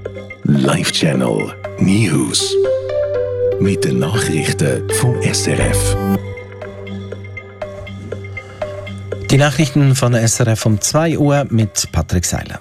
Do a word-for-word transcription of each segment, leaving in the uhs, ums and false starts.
Live Channel News. Mit den Nachrichten vom S R F. Die Nachrichten von der S R F um zwei Uhr mit Patrick Seiler.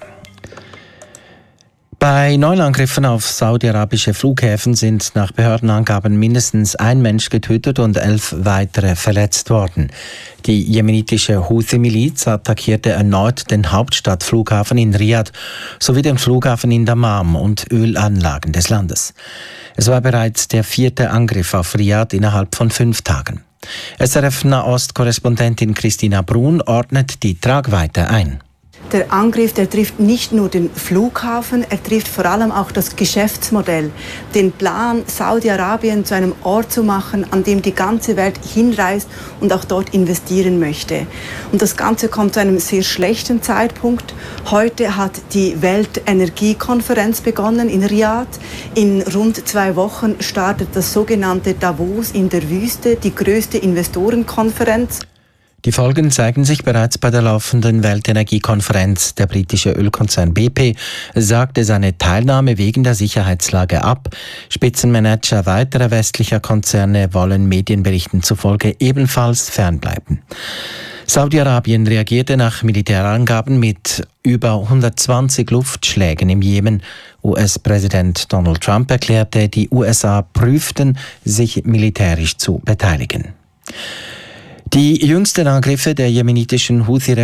Bei neun Angriffen auf saudi-arabische Flughäfen sind nach Behördenangaben mindestens ein Mensch getötet und elf weitere verletzt worden. Die jemenitische Houthi-Miliz attackierte erneut den Hauptstadtflughafen in Riad sowie den Flughafen in Dammam und Ölanlagen des Landes. Es war bereits der vierte Angriff auf Riad innerhalb von fünf Tagen. S R F-Nahost-Korrespondentin Christina Brun ordnet die Tragweite ein. Der Angriff, der trifft nicht nur den Flughafen, er trifft vor allem auch das Geschäftsmodell, den Plan, Saudi-Arabien zu einem Ort zu machen, an dem die ganze Welt hinreist und auch dort investieren möchte. Und das Ganze kommt zu einem sehr schlechten Zeitpunkt. Heute hat die Weltenergiekonferenz begonnen in Riad. In rund zwei Wochen startet das sogenannte Davos in der Wüste, die größte Investorenkonferenz. Die Folgen zeigen sich bereits bei der laufenden Weltenergiekonferenz. Der britische Ölkonzern B P sagte seine Teilnahme wegen der Sicherheitslage ab. Spitzenmanager weiterer westlicher Konzerne wollen Medienberichten zufolge ebenfalls fernbleiben. Saudi-Arabien reagierte nach Militärangaben mit über hundertzwanzig Luftschlägen im Jemen. U S-Präsident Donald Trump erklärte, die U S A prüften, sich militärisch zu beteiligen. Die jüngsten Angriffe der jemenitischen Houthi